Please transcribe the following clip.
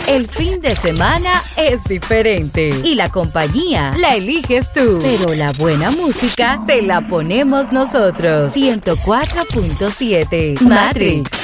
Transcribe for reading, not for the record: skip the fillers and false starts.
El fin de semana es diferente y la compañía la eliges tú. Pero la buena música te la ponemos nosotros. 104.7 Matrix.